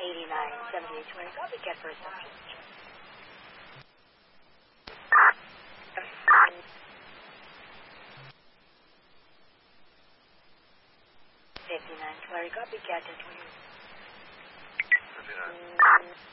897820, copycat for reception. 59, copycat at 20. 59.